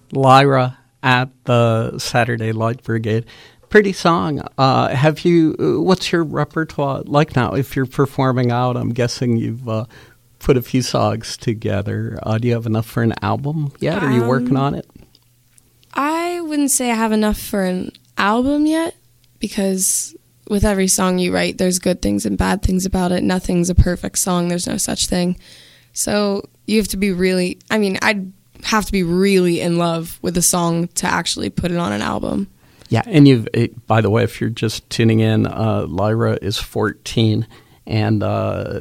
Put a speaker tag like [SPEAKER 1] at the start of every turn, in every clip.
[SPEAKER 1] Lyra at the Saturday Light Brigade. Pretty song. What's your repertoire like now? If you're performing out, I'm guessing you've put a few songs together. Do you have enough for an album yet? Are you working on it?
[SPEAKER 2] I wouldn't say I have enough for an album yet, because with every song you write, there's good things and bad things about it. Nothing's a perfect song. There's no such thing. So you have to be I'd have to be really in love with a song to actually put it on an album.
[SPEAKER 1] Yeah, and by the way, if you're just tuning in, Lyra is 14, and I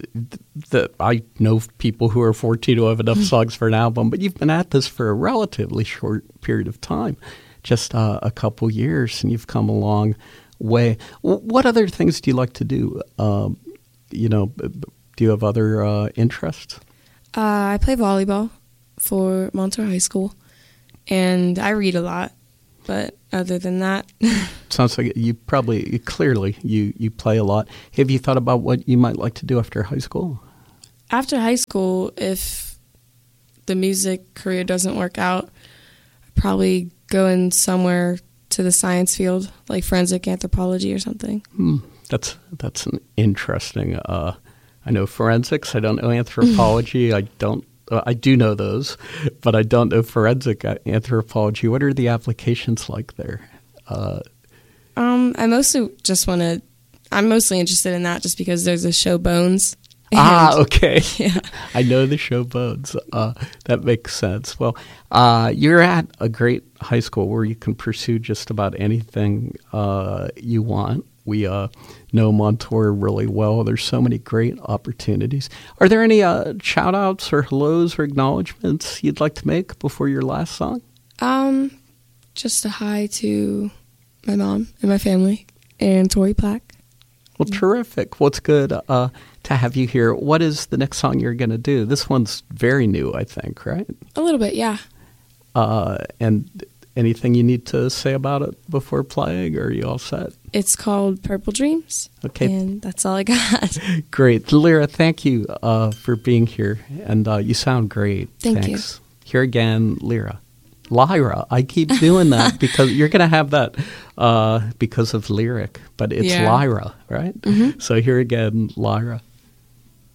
[SPEAKER 1] know people who are 14 who have enough songs for an album, but you've been at this for a relatively short period of time, just a couple years, and you've come a long way. What other things do you like to do? Do you have other interests?
[SPEAKER 2] I play volleyball for Montour High School, and I read a lot. But other than that...
[SPEAKER 1] Sounds like you clearly play a lot. Have you thought about what you might like to do after high school?
[SPEAKER 2] After high school, if the music career doesn't work out, I'd probably go in somewhere to the science field, like forensic anthropology or something.
[SPEAKER 1] That's an interesting... I know forensics. I don't know anthropology. I do know those, but I don't know forensic anthropology. What are the applications like there?
[SPEAKER 2] I'm mostly interested in that just because there's a show Bones.
[SPEAKER 1] Okay.
[SPEAKER 2] Yeah.
[SPEAKER 1] I know the show Bones. That makes sense. Well, you're at a great high school where you can pursue just about anything you want. We know Montour really well. There's so many great opportunities. Are there any shout-outs or hellos or acknowledgments you'd like to make before your last song?
[SPEAKER 2] Just a hi to my mom and my family and Tori Plack.
[SPEAKER 1] Well, terrific. Well, it's good to have you here. What is the next song you're going to do? This one's very new, I think, right?
[SPEAKER 2] A little bit, yeah.
[SPEAKER 1] And anything you need to say about it before playing, or are you all set?
[SPEAKER 2] It's called Purple Dreams. Okay. And that's all I got.
[SPEAKER 1] Great. Lyra, thank you for being here. And you sound great.
[SPEAKER 2] Thanks.
[SPEAKER 1] You. Here again, Lyra. I keep doing that because you're going to have that because of lyric, but it's Lyra, right? Mm-hmm. So here again, Lyra.